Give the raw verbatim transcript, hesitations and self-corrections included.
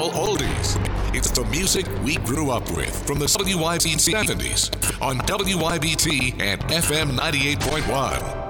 all oldies. It's the music we grew up with from the W Y B T seventies on W Y B T and F M ninety-eight point one.